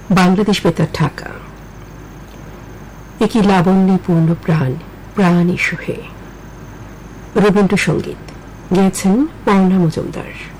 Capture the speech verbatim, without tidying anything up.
বাংলাদেশ বেতার ঢাকা। একই লাবণ্যে পূর্ণ প্রাণ প্রাণ ইসুহে। রবীন্দ্রসঙ্গীত গেয়েছেন পর্ণা মজুমদার।